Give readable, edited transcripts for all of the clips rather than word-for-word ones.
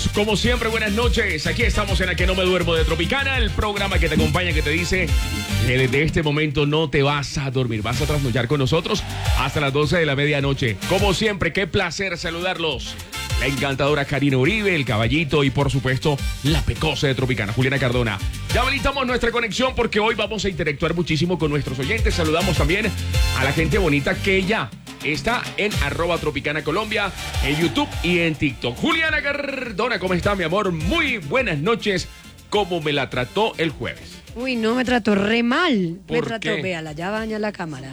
amigos, como siempre, buenas noches. Aquí estamos en A Que No Me Duermo de Tropicana, el programa que te acompaña, que te dice que desde este momento no te vas a dormir, vas a trasnochar con nosotros hasta las 12 de la medianoche. Como siempre, qué placer saludarlos. La encantadora Karina Uribe, el caballito y por supuesto la pecosa de Tropicana, Juliana Cardona. Ya habilitamos nuestra conexión porque hoy vamos a interactuar muchísimo con nuestros oyentes. Saludamos también a la gente bonita que ya está en @Tropicana Colombia, en YouTube y en TikTok. Juliana Cardona, ¿cómo está, mi amor? Muy buenas noches. ¿Cómo me la trató el jueves? Uy, no, me trató re mal. ¿Por me trató, qué? véala, ya baña la cámara.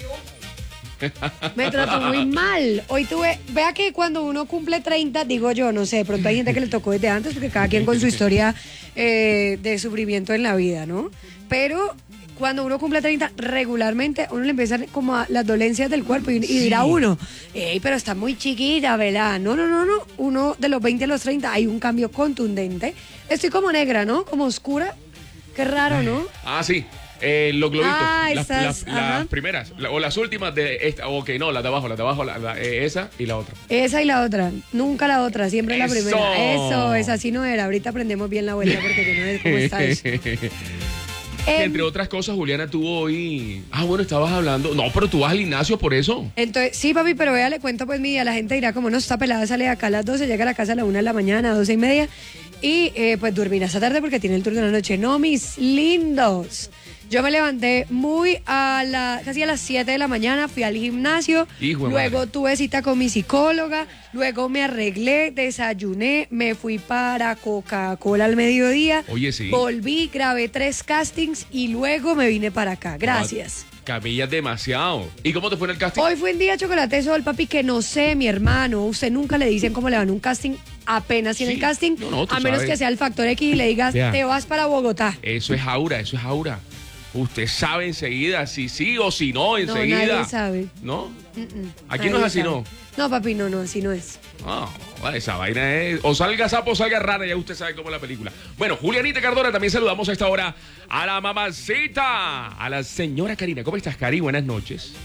Me trató muy mal. Hoy vea que cuando uno cumple 30, digo yo, no sé, de pronto hay gente que le tocó desde antes, porque cada quien con su historia de sufrimiento en la vida, ¿no? Pero cuando uno cumple 30, regularmente uno le empiezan como a las dolencias del cuerpo y dirá uno, pero está muy chiquita, ¿verdad? No. Uno de los 20 a los 30 hay un cambio contundente. Estoy como negra, ¿no? Como oscura. Qué raro, ¿no? Ah, sí. Los globitos, las primeras, o las últimas de esta, ok, no, las de abajo, esa y la otra. Esa y la otra, nunca la otra, siempre la Eso. primera. Eso, esa sí no era, ahorita aprendemos bien la vuelta porque yo no sé cómo está eso. Entre otras cosas, Juliana tuvo hoy... Ah, bueno, estabas hablando... No, pero tú vas al gimnasio por eso. Entonces, sí, papi, pero vea, le cuento pues mi día, la gente dirá como no, está pelada, sale de acá a las 12, llega a la casa a la 1 de la mañana, 12:30, y pues dormirá esta tarde porque tiene el turno de la noche. No, mis lindos. Yo me levanté casi a las 7 de la mañana, fui al gimnasio, Hijo de luego madre. tuve cita con mi psicóloga, luego me arreglé, desayuné, me fui para Coca-Cola al mediodía, Oye, sí. volví, grabé 3 castings y luego me vine para acá. Gracias. Camellas demasiado. ¿Y cómo te fue en el casting? Hoy fue un día chocolate sol, papi, que no sé, mi hermano, usted nunca le dicen cómo le van un casting apenas en Sí. el casting, No, tú a menos sabes. que sea el factor X y le digas, Vea. te vas para Bogotá. Eso es aura, eso es aura. Usted sabe enseguida si sí o si no, enseguida. nadie sabe. ¿No? Aquí no es así, ¿no? No, papi, no, así no es. No, esa vaina es... O salga sapo o salga rana, ya usted sabe cómo es la película. Bueno, Julianita Cardona, también saludamos a esta hora a la mamacita, a la señora Karina. ¿Cómo estás, Cari? Buenas noches.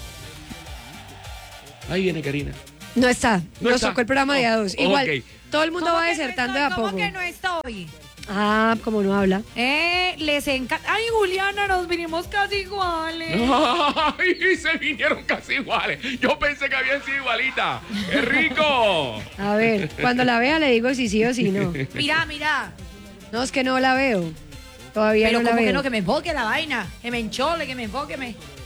Ahí viene Karina. No está, No nos está. tocó el programa de a dos. Igual, Ok. todo el mundo ¿Cómo va que no desertando de estoy? a poco. ¿Cómo que no estoy? Ah, como no habla. Les encanta. Ay, Juliana, nos vinimos casi iguales. ¡Ay! Se vinieron casi iguales. Yo pensé que habían sido igualitas. ¡Qué rico! A ver, cuando la vea le digo si sí o si no. Mira. No, es que no la veo. Todavía Pero no la como veo. que no, que me enfoque la vaina. Que me enchole, que me enfoque.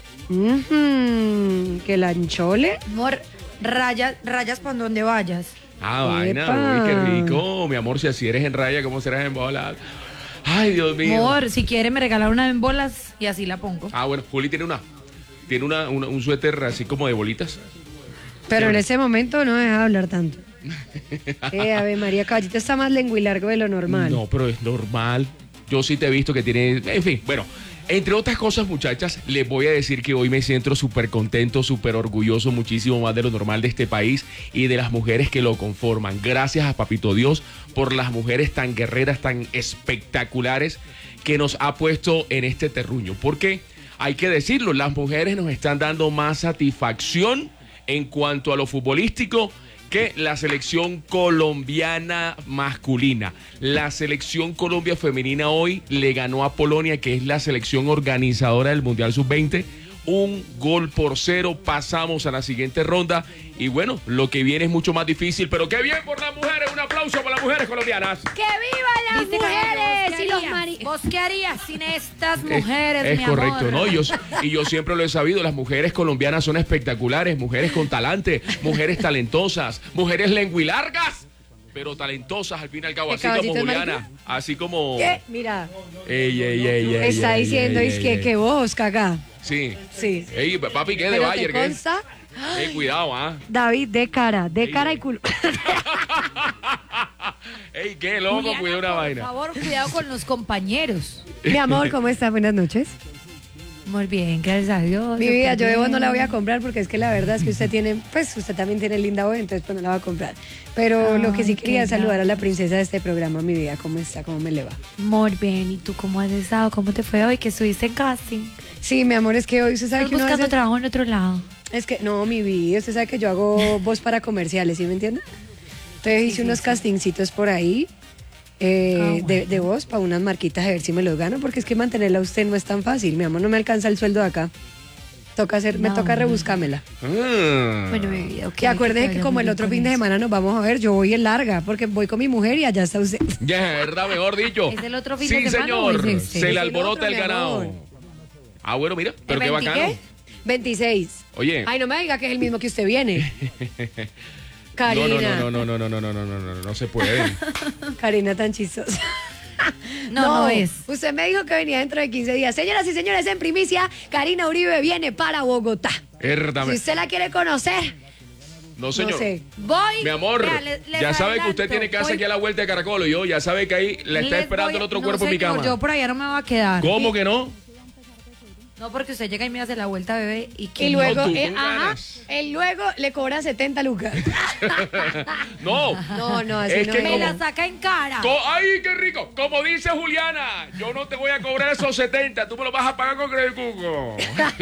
Que la enchole. Amor, rayas por donde vayas. Ah, vaina, Epa. uy, qué rico. Mi amor, si así eres en raya, ¿cómo serás en bolas? Ay, Dios mío. Amor, si quiere me regala una en bolas y así la pongo. Ah, bueno, Juli tiene un suéter así como de bolitas. Pero en ese momento no deja hablar tanto. A ver, María Caballito está más lenguilargo de lo normal. No, pero es normal. Yo sí te he visto que tiene... En fin, bueno. Entre otras cosas, muchachas, les voy a decir que hoy me siento súper contento, súper orgulloso, muchísimo más de lo normal de este país y de las mujeres que lo conforman. Gracias a Papito Dios por las mujeres tan guerreras, tan espectaculares que nos ha puesto en este terruño. Porque, hay que decirlo, las mujeres nos están dando más satisfacción en cuanto a lo futbolístico que la selección colombiana masculina. La selección Colombia femenina hoy le ganó a Polonia, que es la selección organizadora del Mundial Sub-20. 1-0, pasamos a la siguiente ronda y bueno, lo que viene es mucho más difícil, pero qué bien por las mujeres, un aplauso para las mujeres colombianas. ¡Que vivan las ¿Viste, mujeres! Jaime? Y los ¿Vos ¿Vos qué harías sin estas mujeres, Es mi correcto, amor? ¿no? Yo siempre lo he sabido, las mujeres colombianas son espectaculares, mujeres con talante, mujeres talentosas, mujeres lenguilargas, pero talentosas al fin y al cabo, ¿Qué así como caballito es Juliana, marica? así como... ¿Qué? Mira, Ey, está ey, diciendo ey, es ey. que vos, cagá. Sí. Sí. Ey, papi, ¿qué de Pero Bayer? te ¿Qué? consta, Ey, cuidado, ¿ah? David, de cara y culo. Ey, qué loco, Juliana, cuidado una por vaina. favor, cuidado con los compañeros. Mi amor, ¿cómo estás? Buenas noches. Muy bien, gracias a Dios. Mi vida, yo de vos bien. no la voy a comprar porque es que la verdad es que usted tiene, pues usted también tiene linda voz, entonces pues no la va a comprar. Pero lo que sí Ay, quería qué es saludar a la gracias. princesa de este programa, mi vida, ¿cómo está? ¿Cómo me le va? Muy bien, ¿y tú cómo has estado? ¿Cómo te fue hoy que estuviste en casting? Sí, mi amor, es que hoy usted sabe ¿Estás que uno buscando hace- trabajo en otro lado? Es que, no, mi vida, usted sabe que yo hago voz para comerciales, ¿sí me entiende? Entonces hice unos castingcitos por ahí de voz para unas marquitas a ver si me los gano, porque es que mantenerla a usted no es tan fácil, mi amor, no me alcanza el sueldo de acá. Me toca rebuscármela. Bueno, mi vida, ok. Y acuérdese que vaya como muy el bien otro con fin de eso. semana nos vamos a ver, yo voy en larga, porque voy con mi mujer y allá está usted. Ya, ¿verdad? Mejor dicho. ¿Es el otro fin sí, de semana o señor. es este? Se Es le el alborota otro, el mi ganado. amor. Ah, bueno, mira, pero qué 20 bacano. qué? 26. Oye. Ay, no me diga que es el mismo que usted viene. No, Karina. no se puede. Karina tan chistosa. No es. Usted me dijo que venía dentro de 15 días. Señoras y señores, en primicia, Karina Uribe viene para Bogotá. Érdame. Si usted la quiere conocer, No, señor. no sé. Voy. Mi amor, Vea, ya sabe que adelanto, usted tiene casa voy- aquí a la vuelta de Caracol y yo ya sabe que ahí la está les esperando voy- el otro no, cuerpo en mi señor, cama. Yo por allá no me voy a quedar. ¿Cómo que no? No, porque usted llega y me hace la vuelta, bebé, y que Y luego, No, tú ajá, ganas. él luego le cobra 70 lucas. No. No, así Es no que es. me como- la saca en cara. ¡Ay, qué rico! Como dice Juliana, yo no te voy a cobrar esos 70, tú me los vas a pagar con Credit Cuco.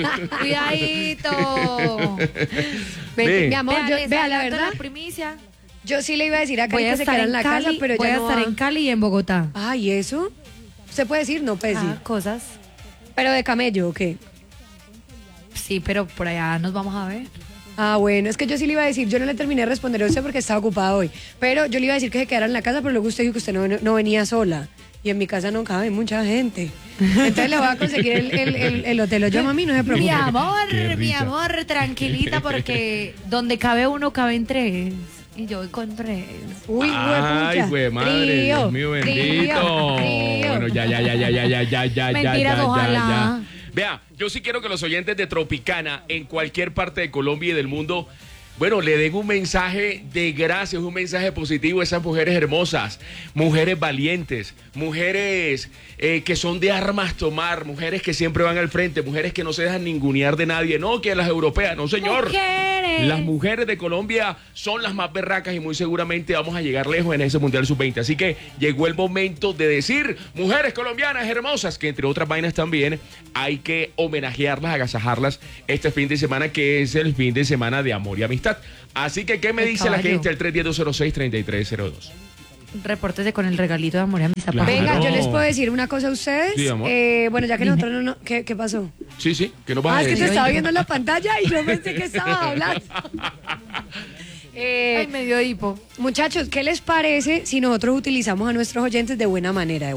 Cuidadito. Ve. Mi amor, vea, la adelanto verdad, la primicia. yo sí le iba a decir a Voy Karina a que se estar quedara en en la Cali, casa, pero voy ya a no estar va. en Cali y en Bogotá. Ay, ¿eso? ¿Se puede decir? No, pues sí. Cosas. ¿Pero de camello o qué? Sí, pero por allá nos vamos a ver. Ah, bueno, es que yo sí le iba a decir, yo no le terminé de responder a usted porque estaba ocupada hoy, pero yo le iba a decir que se quedara en la casa, pero luego usted dijo que usted no venía sola. Y en mi casa no cabe mucha gente. Entonces le voy a conseguir el hotel. Lo llamo a mí, no se preocupe. Qué Mi risa. amor, tranquilita, porque donde cabe uno, caben tres. Y yo voy con tres. Uy, Ay, güey, madre, Trío, Dios mío bendito. trío. Bueno, ya. Mentiras, ojalá. Vea, yo sí quiero que los oyentes de Tropicana, en cualquier parte de Colombia y del mundo, bueno, le den un mensaje de gracias, un mensaje positivo a esas mujeres hermosas, mujeres valientes, mujeres que son de armas tomar, mujeres que siempre van al frente, mujeres que no se dejan ningunear de nadie, no que las europeas, no señor. Mujeres. Las mujeres de Colombia son las más berracas y muy seguramente vamos a llegar lejos en ese Mundial Sub-20. Así que llegó el momento de decir, mujeres colombianas hermosas, que entre otras vainas también hay que homenajearlas, agasajarlas este fin de semana, que es el fin de semana de amor y amistad. Así que, ¿qué me El dice la caballo. gente al 310-206-3302? Repórtese con el regalito de amor y amistad. Claro. Venga, yo les puedo decir una cosa a ustedes. Sí, amor. Bueno, ya que nosotros no. ¿Qué pasó? Sí, que nos vas Ah, a es que te decir. estaba viendo en la pantalla y yo pensé que estabas hablando. Ay, me dio hipo. Muchachos, ¿qué les parece si nosotros utilizamos a nuestros oyentes de buena manera?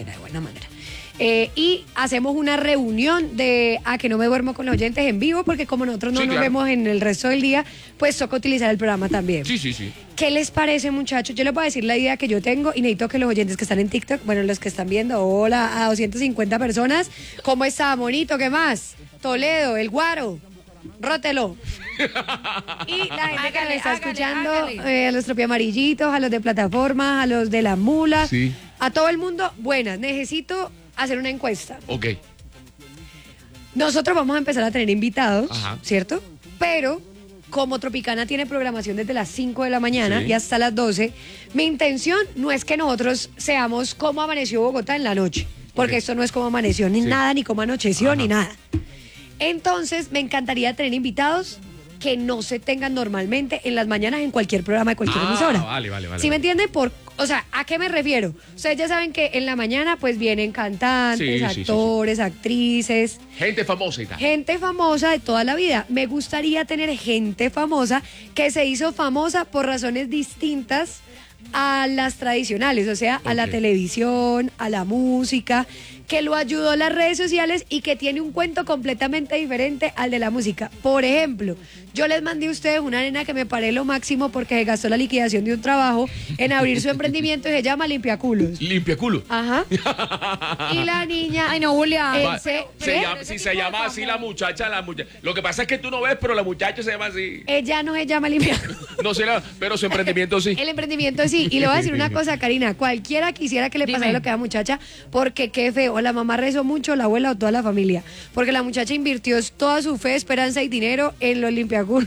Y hacemos una reunión de a que no me duermo con los oyentes en vivo, porque como nosotros no Sí, nos claro. vemos en el resto del día, pues toca utilizar el programa también. Sí. ¿Qué les parece, muchachos? Yo les voy a decir la idea que yo tengo y necesito que los oyentes que están en TikTok, bueno, los que están viendo, hola, a 250 personas, ¿cómo está, monito? ¿Qué más? Toledo, el Guaro, rótelo. Y la gente que me está escuchando, a los tropiamarillitos, a los de plataforma, a los de la mula, Sí. a todo el mundo, buenas. Necesito hacer una encuesta. Ok. Nosotros vamos a empezar a tener invitados, Ajá. ¿cierto? Pero como Tropicana tiene programación desde las 5 de la mañana Sí. y hasta las 12, mi intención no es que nosotros seamos como amaneció Bogotá en la noche, porque Ok. esto no es como amaneció ni Sí. nada, ni como anocheció, Ajá. ni nada. Entonces, me encantaría tener invitados que no se tengan normalmente en las mañanas en cualquier programa de cualquier emisora. Vale. ¿Sí me entienden? O sea, ¿a qué me refiero? Ustedes ya saben que en la mañana pues vienen cantantes, Sí. actores, actrices, Gente famosa y tal. gente famosa de toda la vida. Me gustaría tener gente famosa que se hizo famosa por razones distintas a las tradicionales, o sea, a la Ok. televisión, a la música, que lo ayudó a las redes sociales y que tiene un cuento completamente diferente al de la música. Por ejemplo, yo les mandé a ustedes una nena que me paré lo máximo porque se gastó la liquidación de un trabajo en abrir su emprendimiento y se llama Limpiaculos. Limpia culo. Ajá. Y la niña... Ay, no, Julia. Va, se llama- si se llama así la muchacha. Lo que pasa es que tú no ves, pero la muchacha se llama así. ella no se llama Limpiaculos. No sé, pero su emprendimiento sí. El emprendimiento sí. Y le voy a decir una cosa, Karina. Cualquiera quisiera que le pasara Dime. lo que a la muchacha, porque qué feo. La mamá rezó mucho, la abuela o toda la familia. Porque la muchacha invirtió toda su fe, esperanza y dinero en los limpiaculos.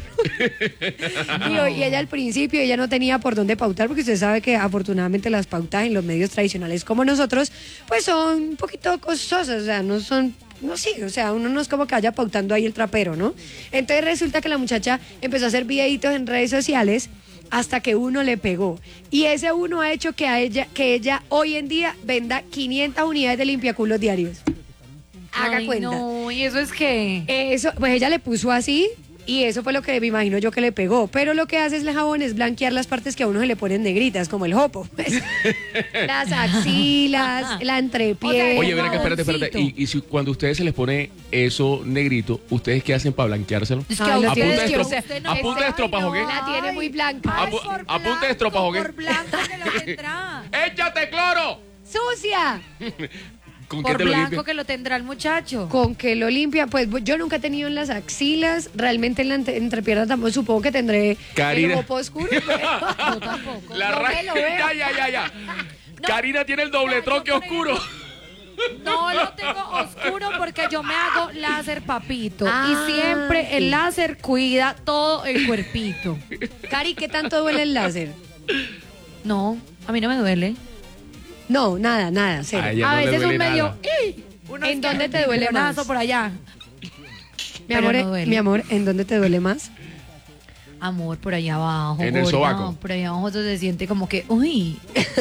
Y ella al principio, ella no tenía por dónde pautar, porque usted sabe que afortunadamente las pautas en los medios tradicionales como nosotros, pues son un poquito costosas. O sea, no son... No, sí, o sea, uno no es como que vaya pautando ahí el trapero, ¿no? Entonces resulta que la muchacha empezó a hacer videitos en redes sociales hasta que uno le pegó. Y ese uno ha hecho que ella hoy en día venda 500 unidades de limpiaculos diarios. Haga Ay, cuenta. No, ¿y eso es qué? Eso, pues ella le puso así y eso fue lo que me imagino yo que le pegó. Pero lo que hace el jabón es blanquear las partes que a uno se le ponen negritas, como el jopo. Las axilas, la entrepié. Oye, ven acá, espérate. Y si cuando a ustedes se les pone eso negrito, ¿ustedes qué hacen para blanqueárselo? Es que Ay, a lo ¿A ustedes punta de tienes que que usted no- ¿A punta de estropajo qué? La tiene muy blanca. Ay, a punta de estropajo, ¿qué? Por blanco que lo tendrá. ¡Échate cloro! ¡Sucia! ¿Con qué Por te lo blanco limpias? que lo tendrá el muchacho. Con que lo limpia, pues yo nunca he tenido en las axilas, realmente en la entrepierna tampoco, supongo que tendré Karina. el jopo oscuro, pero Yo tampoco. La No me ra- lo veo. Ya. No. Karina tiene el doble Yo, troque por oscuro. No lo tengo oscuro porque yo me hago láser, papito. Ah, Y siempre sí. el láser cuida todo el cuerpito. Cari, ¿qué tanto duele el láser? No, a mí no me duele. No, nada, cero. Ay, ya A no le veces duele un medio. nada. ¡ih! Uno ¿En es que dónde te un duele tiburonazo más? por allá. Mi Pero amor, no duele. ¿en dónde te duele más? Amor, por allá abajo. En el gorda, sobaco. Por allá abajo se siente como que, uy.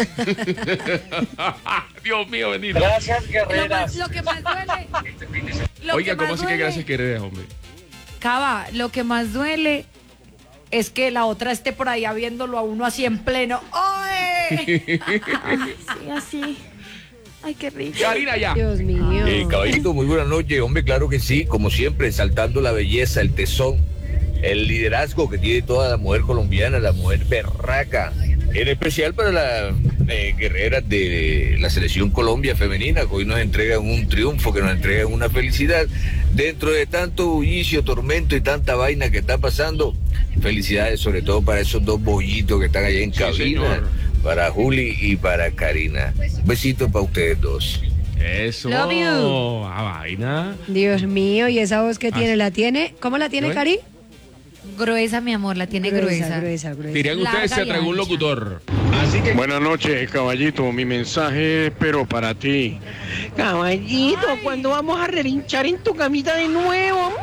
Dios mío, bendito. Gracias, Lo, guerreras. lo que más duele. lo Oiga, que ¿cómo más así que duele- gracias que eres, hombre? Cava, lo que más duele es que la otra esté por allá viéndolo a uno así en pleno. ¡Ay! Sí, así. Ay, qué rico. Karina, ya. Dios mío. Caballito, muy buenas noches. Hombre, claro que sí, como siempre, exaltando la belleza, el tesón, el liderazgo que tiene toda la mujer colombiana, la mujer berraca. En especial para las guerreras de la selección Colombia femenina, que hoy nos entregan un triunfo, que nos entregan una felicidad. Dentro de tanto bullicio, tormento y tanta vaina que está pasando, felicidades sobre todo para esos dos bollitos que están allá en Sí, cabina, señor. para Juli y para Karina. Un besito para ustedes dos. Eso. Love you. Vaina. Dios mío, y esa voz que tiene, ¿la tiene? ¿Cómo la tiene, ¿No es? Cari? Gruesa, mi amor, la tiene gruesa. Gruesa. Dirían Larga ustedes, se y tragó un ancha. locutor. Buenas noches, caballito. Mi mensaje es pero para ti. Caballito, ¿cuándo vamos a relinchar en tu camita de nuevo?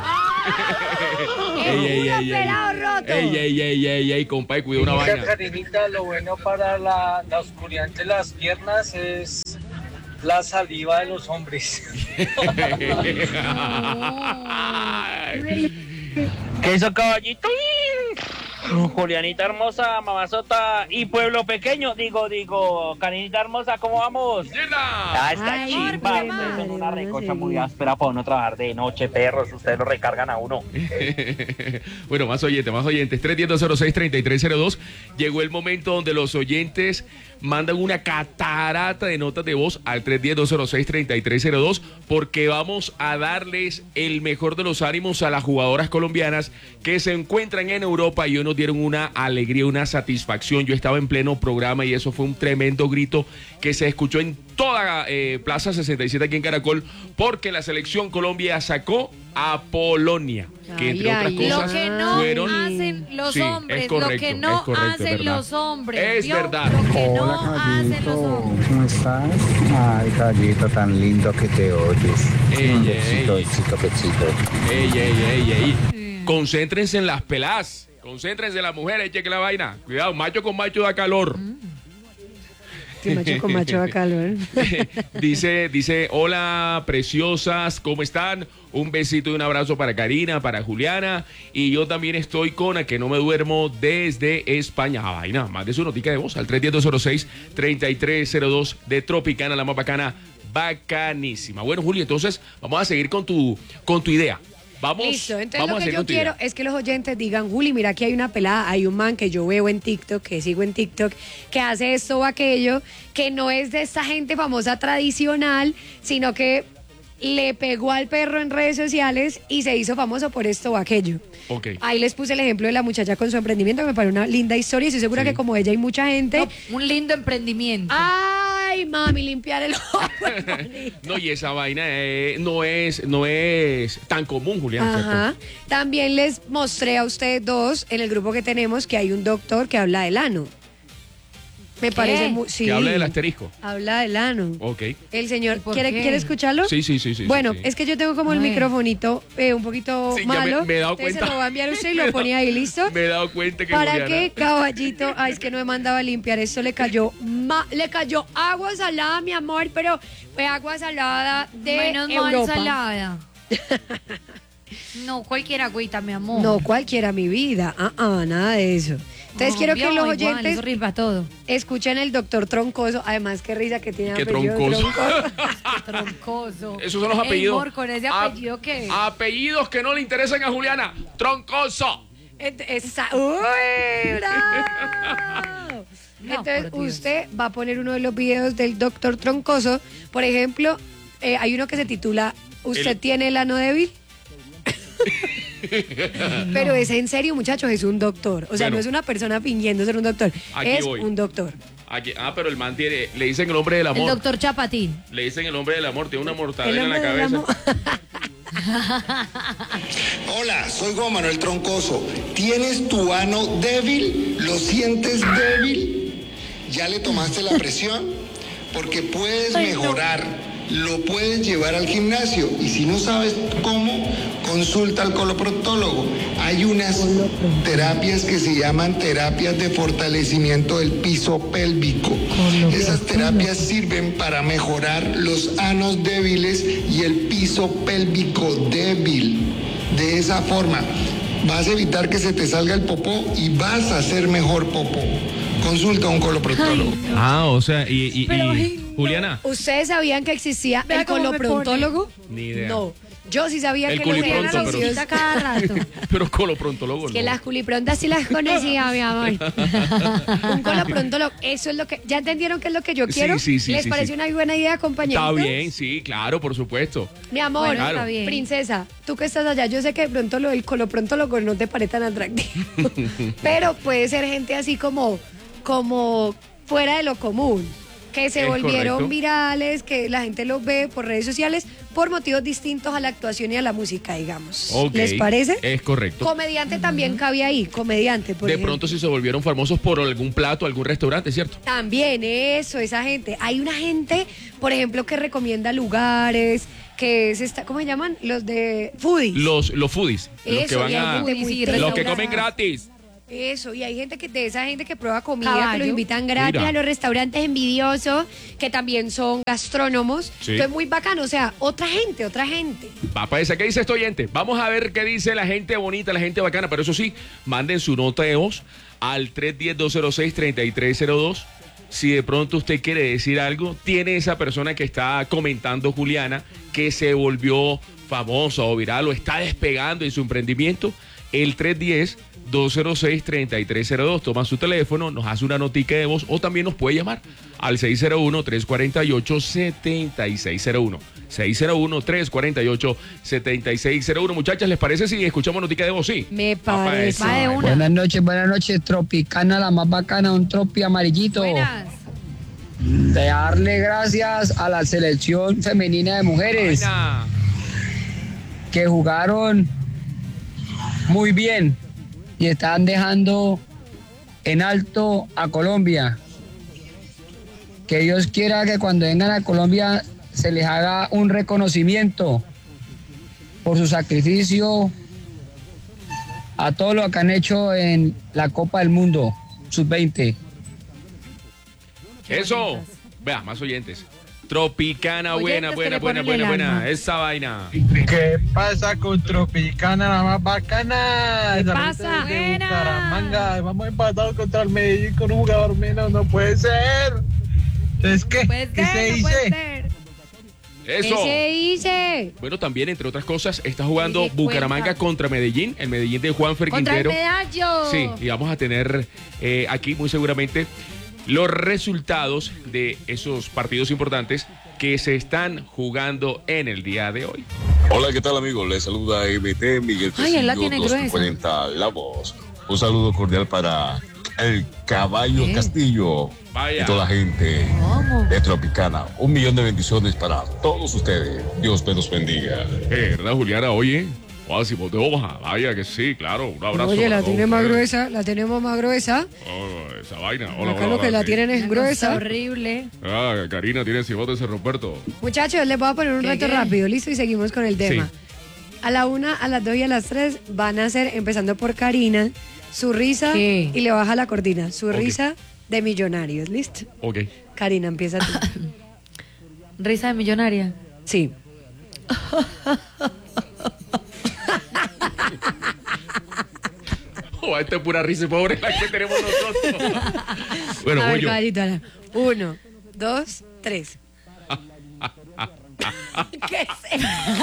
Ey, compadre, cuida una Mira, vaina. Karinita, lo bueno para la oscuridad de las piernas es la saliva de los hombres. ¿Qué hizo caballito? Julianita hermosa, mamazota y pueblo pequeño. Digo, Karinita hermosa, ¿cómo vamos? Ah, está Ay, chimba. madre, Ustedes son una vamos a recocha muy seguir. áspera para uno trabajar de noche, perros. Ustedes lo recargan a uno. Bueno, más oyentes. 310-06-3302. Llegó el momento donde los oyentes mandan una catarata de notas de voz al 310-206-3302 porque vamos a darles el mejor de los ánimos a las jugadoras colombianas que se encuentran en Europa y hoy nos dieron una alegría, una satisfacción. Yo estaba en pleno programa y eso fue un tremendo grito que se escuchó en toda Plaza 67 aquí en Caracol porque la selección Colombia sacó a Polonia, que entre Ay, otras ay, cosas Lo que no fueron... hacen los Sí, hombres, es correcto, lo que no es correcto, hacen es verdad. los hombres. Es ¿vio? verdad. Lo que Hola, no hacen los caballito, hombres. ¿cómo estás? Ay, caballito, tan lindo que te oyes. Besito. Ey. Concéntrense en las pelas. Concéntrense en las mujeres, cheque la vaina. Cuidado, macho con macho da calor. Que macho con macho da calor. dice, hola preciosas, ¿cómo están? Un besito y un abrazo para Karina, para Juliana. Y yo también estoy con A que no me duermo desde España. Ah, vaina, más de su notica de voz al 310-206-3302 de Tropicana, la más bacana, bacanísima. Bueno, Juli, entonces vamos a seguir con tu idea. Vamos, Listo, entonces vamos lo a que seguir yo con tu quiero idea. es que los oyentes digan, Juli, mira, aquí hay una pelada, hay un man que yo veo en TikTok, que sigo en TikTok, que hace esto o aquello, que no es de esa gente famosa tradicional, sino que le pegó al perro en redes sociales y se hizo famoso por esto o aquello. Ok. Ahí les puse el ejemplo de la muchacha con su emprendimiento, que me parece una linda historia y estoy segura Sí. que como ella hay mucha gente. No, un lindo emprendimiento. Ay, mami, limpiar el ojo. es bonito. No, y esa vaina no es tan común, Julián. ¿cierto? Ajá. También les mostré a ustedes dos en el grupo que tenemos que hay un doctor que habla del ano. Me parece muy... Sí. Que habla del asterisco. Habla del ano. Ok. El señor, ¿Por ¿quiere qué? escucharlo? Sí. Bueno, sí. es que yo tengo como el A ver. microfonito un poquito Sí, ya malo. me he dado entonces cuenta. se lo va a enviar usted y lo pone ahí, ¿listo? Me he dado cuenta que ¿Para Juliana- qué, caballito? Ay, es que no me mandaba a limpiar. Eso le cayó agua salada, mi amor, pero fue agua salada de Menos mal Europa. salada. No, cualquier agüita, mi amor. No cualquiera, mi vida. Nada de eso. Entonces quiero que los igual, oyentes eso rimba todo. escuchen el doctor Troncoso. Además, qué risa que tiene Qué apellido troncoso. Troncoso. Esos son los apellidos. Amor, con ese apellido que... Apellidos que no le interesan a Juliana. Troncoso. ¡Uy, bravo! No, Entonces, por Dios. usted va a poner uno de los videos del doctor Troncoso. Por ejemplo, hay uno que se titula ¿Usted tiene el ano débil? Pero es en serio, muchachos, es un doctor. O sea, Bueno. no es una persona fingiendo ser un doctor. Aquí es voy. un doctor. Aquí, pero el man tiene, le dicen el hombre del El amor. doctor Chapatín. Le dicen el hombre del amor, tiene una mortadela El en la hombre del cabeza. Hola, soy Juan Manuel Troncoso. ¿Tienes tu ano débil? ¿Lo sientes débil? ¿Ya le tomaste la presión? Porque puedes mejorar, lo puedes llevar al gimnasio y si no sabes cómo, consulta al coloproctólogo. Hay unas terapias que se llaman terapias de fortalecimiento del piso pélvico. Esas terapias sirven para mejorar los anos débiles y el piso pélvico débil. De esa forma vas a evitar que se te salga el popó y vas a hacer mejor popó. Consulta a un coloproctólogo. O sea, Pero, Juliana. ¿Ustedes sabían que existía Vea el cómo me coloprontólogo? Ni idea. No. Yo sí sabía El que los culipronto, eran pero- conocidos cada rato. Pero coloprontólogo que no. las culiprontas sí las conocía, mi amor. Un coloprontólogo, eso es lo que... ¿Ya entendieron qué es lo que yo Sí, quiero? sí, sí, ¿Les sí, parece sí. una buena idea, compañeritos? Está bien, sí, claro, por supuesto. Mi amor, Bueno, está bien. princesa, tú que estás allá, yo sé que de pronto lo del coloprontólogo no te parece tan atractivo, pero puede ser gente así como fuera de lo común, que se Es volvieron correcto. virales, que la gente los ve por redes sociales por motivos distintos a la actuación y a la música, digamos. Ok, ¿Les parece? Es correcto. Comediante también cabía ahí, comediante, por De ejemplo. pronto si se volvieron famosos por algún plato, algún restaurante, ¿cierto? También eso, esa gente. Hay una gente, por ejemplo, que recomienda lugares, que es esta, ¿cómo se llaman? Los de foodies. Los foodies, los que Eso, van y hay a... gente muy Los que Los que tesa. comen gratis. Eso, y hay gente de esa gente que prueba comida, que Caballo. los invitan gratis Mira. a los restaurantes envidiosos, que también son gastrónomos. Sí. Entonces, muy bacano, o sea, otra gente. Papá esa, ¿qué dice este oyente? Vamos a ver qué dice la gente bonita, la gente bacana, pero eso sí, manden su nota de voz al 310-206-3302. Si de pronto usted quiere decir algo, tiene esa persona que está comentando, Juliana, que se volvió famosa o viral o está despegando en su emprendimiento, el 310-206-3302. Toma su teléfono, nos hace una notica de voz o también nos puede llamar al 601-348-7601. 601-348-7601. Muchachas, ¿les parece si escuchamos notica de voz? Sí. Me Papá, parece. eso. Va de una. Buenas noches, Tropicana, la más bacana, un tropi amarillito. Buenas. De darle gracias a la selección femenina de mujeres Vaina. que jugaron muy bien y están dejando en alto a Colombia. Que Dios quiera que cuando vengan a Colombia se les haga un reconocimiento por su sacrificio a todo lo que han hecho en la Copa del Mundo Sub-20. Eso. Vea, más oyentes. Tropicana, Oyentes que le ponen el buena. alma. Esa vaina. ¿Qué pasa con Tropicana, la más bacana? ¿Qué Esa pasa? gente de Buena. Bucaramanga. Vamos empatados contra el Medellín con un jugador menos. No puede ser. Entonces, ¿qué? Puede ¿Qué ser, se no puede dice? ser. Eso. ¿Qué se dice? Bueno, también, entre otras cosas, está jugando Oye, Bucaramanga cuenta. contra Medellín, el Medellín de Juanfer Contra el Quintero. medallo. Sí, y vamos a tener aquí muy seguramente los resultados de esos partidos importantes que se están jugando en el día de hoy. Hola, ¿qué tal, amigos? Les saluda MT Miguel Ay, él la Tecillo, tiene gruesa. 240 La Voz. Un saludo cordial para el Caballo Bien. Castillo Vaya. y toda la gente ¿Cómo? de Tropicana. 1 millón de bendiciones para todos ustedes. Dios me los bendiga. ¿Verdad, Juliana? Oye, Máximo de hoja, vaya que sí, claro, un abrazo. Oye, la para tiene todos más ustedes. gruesa, la tenemos más gruesa. Oh, esa vaina. Hola, Acá hola, lo que hola, la sí. tienen es gruesa. Horrible. Ah, Karina tiene cibote ese Roberto. Muchachos, les voy a poner un reto ¿Qué? rápido, listo, y seguimos con el tema. Sí. A la 1, a las 2 y a las 3 van a hacer, empezando por Karina, su risa ¿Qué? y le baja la cortina. Su Ok. risa de millonarios, ¿listo? Ok. Karina, empieza tú. Risa de millonaria. Sí. Oh, esta es pura risa pobre la que tenemos nosotros. Bueno, a voy ver, yo. caballito, 1, 2, 3. ¿Qué es?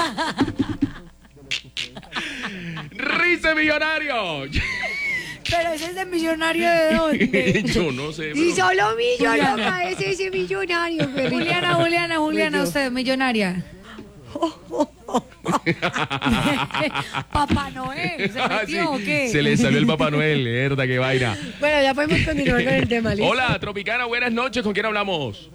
¡Risa de millonario! Pero ese es de millonario de dónde. Yo no sé. Y pero- solo Juliana. loca, ese millonario. perrito. Juliana, usted, millonaria. Papá Noel, ¿se Ah, metió o sí, qué? se le salió el Papá Noel, verdad, qué vaina. Bueno, ya podemos continuar con el tema, ¿listo? Hola, Tropicana, buenas noches. ¿Con quién hablamos?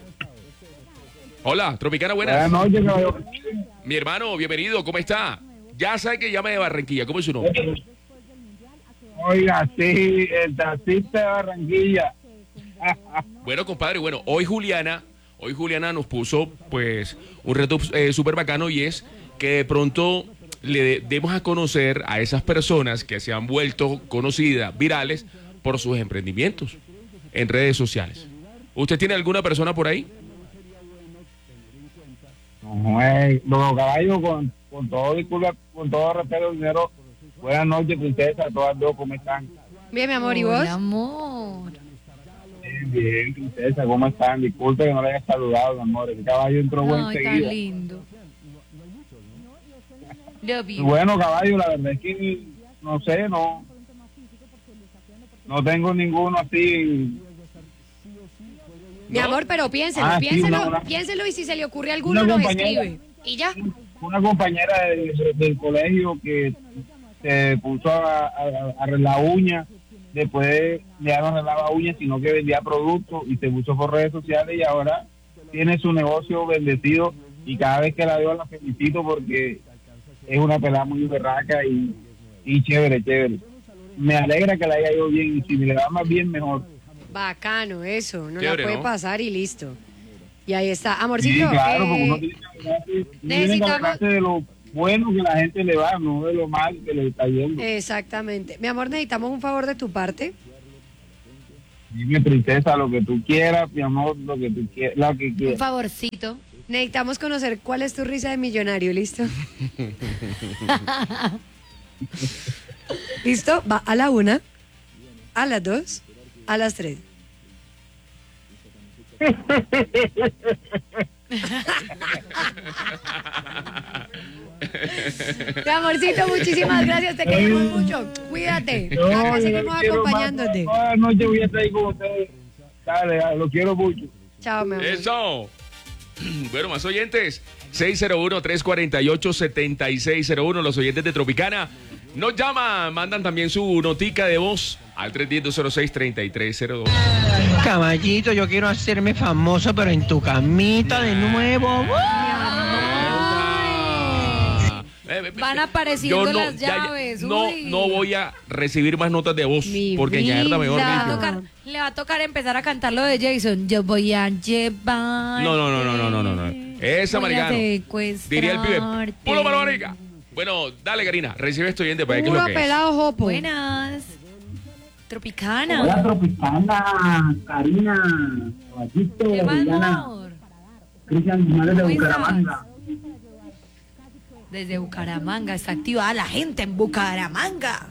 Hola, Tropicana, buenas. Buenas noches, caballero. Mi hermano, bienvenido, ¿cómo está? Ya sabe que llame de Barranquilla, ¿cómo es su nombre? Oiga, sí, el taxista de Barranquilla. Bueno, compadre, bueno, hoy Juliana nos puso, pues, un reto súper bacano y es que de pronto le demos a conocer a esas personas que se han vuelto conocidas, virales, por sus emprendimientos en redes sociales. ¿Usted tiene alguna persona por ahí? Los caballos, con todo disculpa, con todo respeto, dinero. Buenas noches, princesa, todas dos, ¿cómo están? Bien, mi amor, ¿y vos? Hola, amor. Bien, princesa, ¿cómo están? Disculpe que no le haya saludado, mi amor. El caballo entró buen Ay, tan seguida. lindo. Love Y you. bueno, caballo, la verdad es que no sé, no tengo ninguno así. Mi amor, pero piénselo, Ah, sí, piénselo, piénselo y si se le ocurre alguno una nos compañera. escribe. Y ya. Una compañera del colegio que se puso a arreglar uñas, después ya no arreglaba uñas, sino que vendía productos y se puso por redes sociales y ahora tiene su negocio bendecido y cada vez que la veo la felicito porque es una pelada muy berraca y chévere. Me alegra que la haya ido bien y si me le va más bien, mejor. Bacano, eso. No Chévere, la puede ¿no? pasar y listo. Y ahí está. Sí, Amorcito, claro, porque uno tiene que necesitamos- alegrarse de lo bueno que la gente le va, no de lo mal que le está yendo. exactamente. Mi amor, necesitamos un favor de tu parte. Dime, princesa, lo que tú quieras, mi amor, lo que tú quieras, lo que Un quieras. favorcito. Necesitamos conocer cuál es tu risa de millonario, ¿listo? ¿Listo? Va a la 1, a las 2, a las 3. Mi amorcito, muchísimas gracias, te queremos mucho. Cuídate. Acá seguimos acompañándote. Toda la noche voy a estar ahí con ustedes. Dale, lo quiero mucho. Chao, mi amor. Eso. Bueno, más oyentes. 601-348-7601. Los oyentes de Tropicana nos llaman, mandan también su notica de voz al 310-206-3302. Caballito, yo quiero hacerme famoso, pero en tu camita de nuevo. Van apareciendo Yo no, las llaves. no uy. voy a recibir más notas de voz porque ñerda mejor Le va, a dicho. tocar, le va a tocar empezar a cantar lo de Jason. Yo voy a llevar. No. Esa Voy a maricano. Diría el pibe. secuestrarte. Puro para marica. Bueno, dale, Karina. Recibe esto oyente para ver qué es lo Puro que es. pelado jopo. Buenas. Tropicana. Hola, Tropicana, Karina, Caballito, ¿Qué más, Juliana, amor? Cristian Guzmán de ¿Cómo estás? Bucaramanga. Desde Bucaramanga. Está activada la gente en Bucaramanga.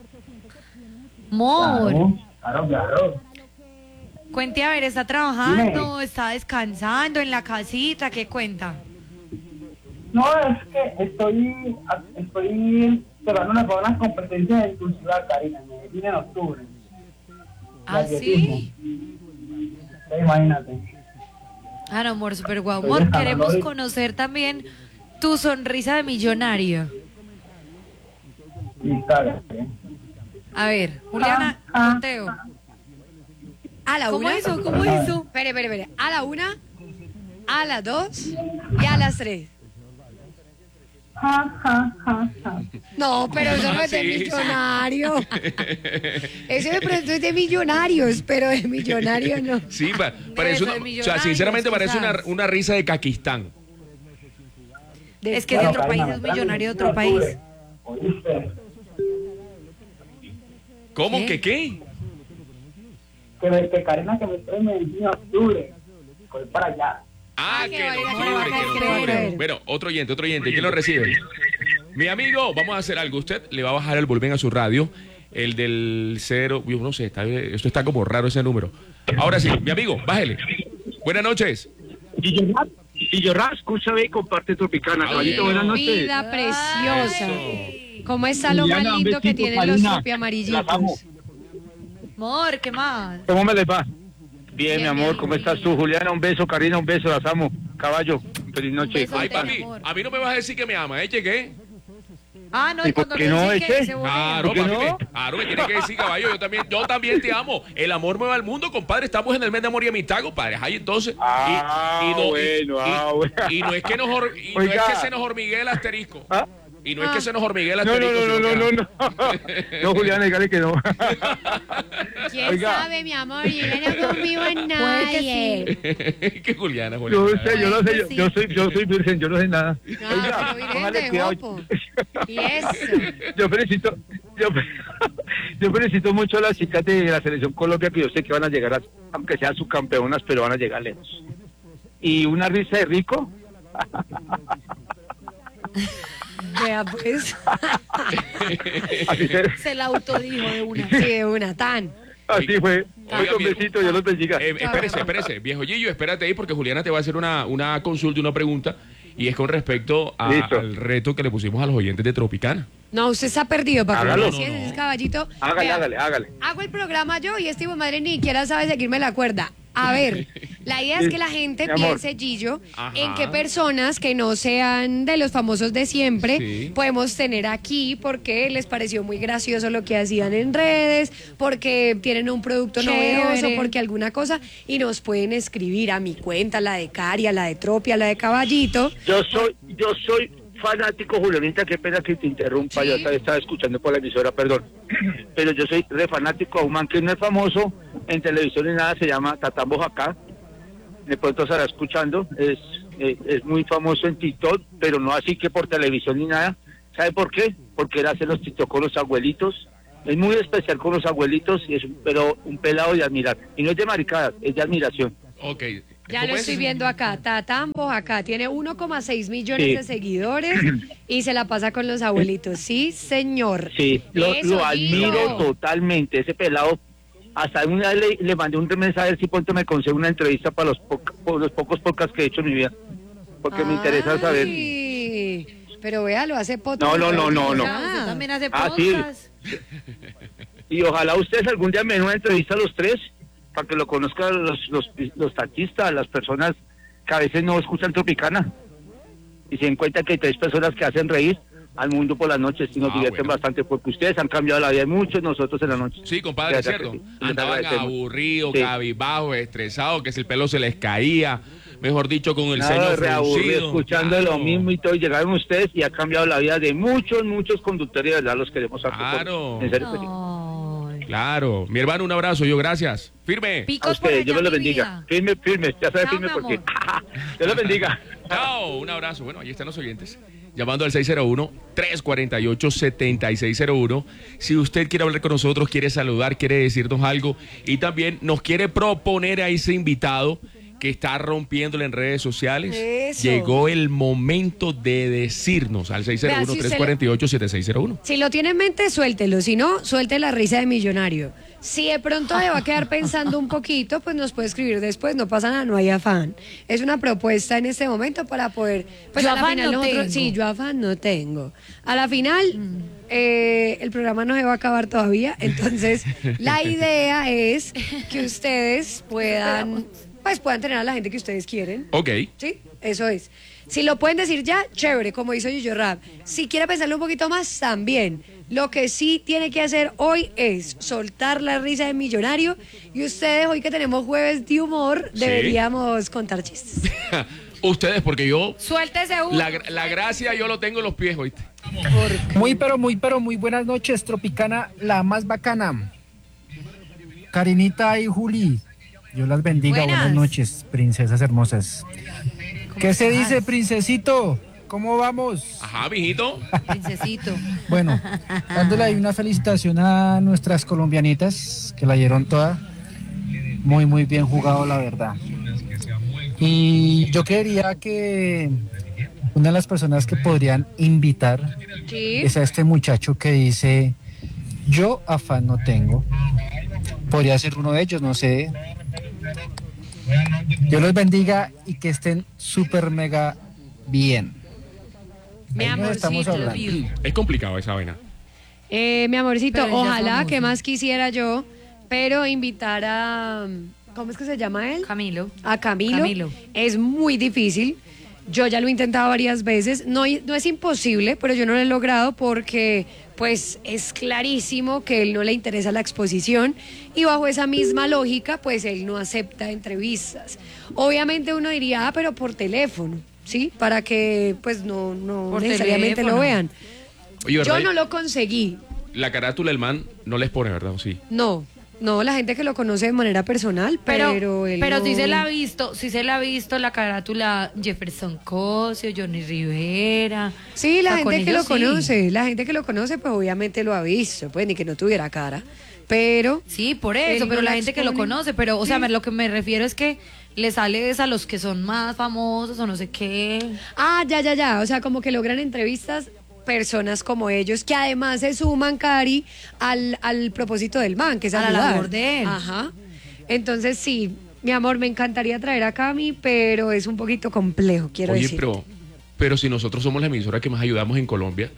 Amor. Claro. Cuente a ver, ¿está trabajando? ¿Está descansando en la casita? ¿Qué cuenta? No, es que estoy preparándome para unas competencias en tu ciudad, Karina, en Medellín en octubre. ¿Ah, sí? Imagínate. Ah, no, amor, súper guau. Estoy Amor, dejando queremos hoy. conocer también tu sonrisa de millonario. Sí, claro. A ver, Juliana, conteo. A la ¿Cómo 1. hizo? ¿Cómo hizo? Espere. A la 1, a las 2 y a las 3. Ja, ja, ja, ja. No, pero eso no es de Sí, sí. millonario. Eso de pronto es de millonarios, pero de millonario no. Sí, parece ser una, o sea, millonarios, sinceramente parece quizás. una risa de Caquistán. Es que es de otro país, es millonario de otro país. ¿Oíste? ¿Cómo? ¿Qué? ¿Qué? Que Karina, que me trae Medellín en octubre. Voy para allá. Ah, que que vaya, no que octubre, vaya, que que no octubre. vaya. Bueno, otro oyente. ¿Quién lo recibe? Mi amigo, vamos a hacer algo. Usted le va a bajar el volumen a su radio. El del 0, yo no sé, esto está como raro ese número. Ahora sí, mi amigo, bájele. Buenas noches. Y llorar, escúchame y comparte Tropicana. Caballito, buenas noches. Vida preciosa. Eso. ¿Cómo está lo más Juliana, un lindo que besito, tienen los Karina. tropi Las amarillitos? amo. Amor, ¿qué más? ¿Cómo me les va? Bien, Bien, mi amor, bien, ¿cómo bien. estás tú? Juliana, un beso, Karina, un beso, las amo. Caballo, feliz noche. beso. Ay, papi, amor. a mí no me vas a decir que me ama, ¿eh? ¿Qué? Ah, no, ¿Y y por cuando qué le no, dicen que Eche? se vuelve. Claro, ¿Por qué papi, no? claro, me tiene que decir, caballo, yo también te amo. El amor mueve al mundo, compadre. Estamos en el mes de amor y amistad, compadre. Ahí entonces. Bueno. Y no es que no es Oiga. que se nos hormiguee el asterisco. ¿Ah? Y no es que se nos hormiguee el No, asterisco. sino que- no. No, Juliana, dígale que no. ¿Quién Oiga. sabe, mi amor? Yo no confío en Puede que nadie. que Juliana, Yo Juliana. no sé, yo soy virgen, yo no sé nada. No, Oiga, pero póngale virgen de cuidado. guapo. Y eso. Yo felicito mucho a las chicas de la selección Colombia, que yo sé que van a llegar, aunque sean subcampeonas, pero van a llegar lejos. Y una risa de rico. Vea, pues. Así, Se la autodijo de una. Sí, de una tan. así fue. Oiga, Un besito, Dios los bendiga. Espérese, viejo Gillo, espérate ahí porque Juliana te va a hacer una consulta, una pregunta, y es con respecto Listo. al reto que le pusimos a los oyentes de Tropicana. No, usted se ha perdido, papá. Hágalo. Así es, ese caballito. Hágale, Vea, hágale. Hago el programa yo y este hijo de madre ni siquiera sabe seguirme la cuerda. A ver, la idea es que la gente Mi amor. piense, Gillo, Ajá. en qué personas que no sean de los famosos de siempre Sí. podemos tener aquí porque les pareció muy gracioso lo que hacían en redes, porque tienen un producto Chévere. novedoso, porque alguna cosa, y nos pueden escribir a mi cuenta, la de Cari, a la de Tropi, a la de Caballito. Yo soy fanático, Julianita, qué pena que te interrumpa, Sí. yo estaba escuchando por la emisora, perdón. Pero yo soy re fanático a un man que no es famoso en televisión ni nada, se llama Tatán Bojacá. De pronto estará escuchando, es muy famoso en TikTok, pero no así que por televisión ni nada. ¿Sabe por qué? Porque él hace los TikTok con los abuelitos. Es muy especial con los abuelitos, y es un pelado de admirar. Y no es de maricadas, es de admiración. Ok. Ya ¿Cómo lo es? estoy viendo acá. Tatán Bojacá tiene 1,6 millones Sí. de seguidores y se la pasa con los abuelitos. Sí, señor. Sí, lo Eso, admiro Gillo. totalmente. Ese pelado, hasta una vez le mandé un mensaje a ver si pronto me consigue una entrevista para los pocos podcasts que he hecho en mi vida. Porque me interesa saber. Ay, pero véalo, hace No. Usted también hace Ah, sí. podcast. Y ojalá ustedes algún día me den una entrevista a los tres, para que lo conozcan los taxistas, las personas que a veces no escuchan Tropicana. Y se den cuenta que hay tres personas que hacen reír al mundo por las noches y nos divierten bastante, porque ustedes han cambiado la vida de muchos, nosotros en la noche. Sí, compadre, es De verdad cierto. que sí. Les Andaban agradecemos. aburridos, Sí. cabizbajos, estresados, que si el pelo se les caía, mejor dicho, con el Nada ceño de reaburrido, fruncido. escuchando lo mismo y todo, y llegaron ustedes y ha cambiado la vida de muchos conductores, y de verdad los queremos a todos. Claro. En serio, Claro. Mi hermano, un abrazo, yo gracias. Firme. a ustedes, Dios me lo bendiga. Firme, ya sabe, firme porque. Dios lo bendiga. Chao, un abrazo. Bueno, ahí están los oyentes. Llamando al 601-348-7601. Si usted quiere hablar con nosotros, quiere saludar, quiere decirnos algo y también nos quiere proponer a ese invitado que está rompiéndole en redes sociales, Eso. llegó el momento de decirnos al Vea, si usted 601-348-7601. Si lo tiene en mente, suéltelo. Si no, suelte la risa de millonario. Si de pronto le va a quedar pensando un poquito, pues nos puede escribir después. No pasa nada, no hay afán. Es una propuesta en este momento para poder. Pues Yo a la afán final no nosotros- tengo. Sí, yo afán no tengo. A la final, el programa no se va a acabar todavía. Entonces, la idea es que ustedes puedan tener a la gente que ustedes quieren. Ok. Sí, eso es. Si lo pueden decir ya, chévere, como hizo Yuyo Rap. Si quiere pensarlo un poquito más, también. Lo que sí tiene que hacer hoy es soltar la risa de millonario. Y ustedes, hoy que tenemos jueves de humor, Sí. deberíamos contar chistes. Ustedes, porque yo... Suéltese uno. La gracia yo lo tengo en los pies, ¿oíste? Muy buenas noches, Tropicana, la más bacana. Karinita y Juli, Dios las bendiga. Buenas noches, princesas hermosas. ¿Qué se dice, princesito? ¿Cómo vamos? Ajá, mijito. Princesito. Bueno, dándole ahí una felicitación a nuestras colombianitas, que la dieron toda. Muy bien jugado, la verdad. Y yo quería que una de las personas que podrían invitar es a este muchacho que dice, yo afán no tengo. Podría ser uno de ellos, no sé. Dios los bendiga y que estén súper mega bien. Mi amorcito. Es complicado esa vaina. Mi amorcito, Pero ojalá, que más quisiera yo, pero invitar a... ¿Cómo es que se llama él? Camilo. A Camilo. Es muy difícil. Yo ya lo he intentado varias veces. No es imposible, pero yo no lo he logrado porque pues es clarísimo que él no le interesa la exposición y bajo esa misma lógica pues él no acepta entrevistas. Obviamente uno diría, pero por teléfono, ¿sí? Para que pues no Por necesariamente teléfono. lo vean. Oye, ¿verdad? Yo no lo conseguí. La carátula del man no les pone, ¿verdad? ¿O sí? No, la gente que lo conoce de manera personal, pero él no... sí se la ha visto la carátula Jefferson Cosio, Johnny Rivera. Sí, la gente que lo sí. conoce, pues obviamente lo ha visto, pues ni que no tuviera cara, pero... Sí, por eso, él pero no la gente que lo expone. conoce, pero, o sea, Sí. lo que me refiero es que le sale es a los que son más famosos o no sé qué. Ah, ya, o sea, como que logran entrevistas personas como ellos, que además se suman, Cari, al propósito del man, que es A la ayudar. labor de él. Ajá. Entonces, sí, mi amor, me encantaría traer a Cami, pero es un poquito complejo, quiero Oye, decir. pero si nosotros somos la emisora que más ayudamos en Colombia